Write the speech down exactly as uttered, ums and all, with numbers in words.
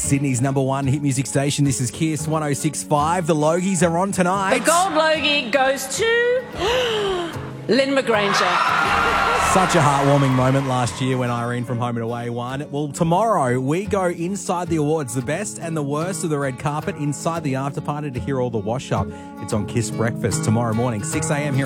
Sydney's number one hit music station. This is Kiss one oh six point five. The Logies are on tonight. The gold Logie goes to Lynn McGranger. Such a heartwarming moment last year when Irene from Home and Away won. Well, tomorrow we go inside the awards, the best and the worst of the red carpet, inside the after party to hear all the wash up. It's on Kiss Breakfast tomorrow morning, six a.m. here.